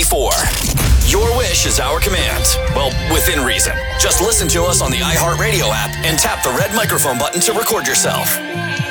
94. Your wish is our command. Well, within reason. Just listen to us on the iHeartRadio app and tap the red microphone button to record yourself.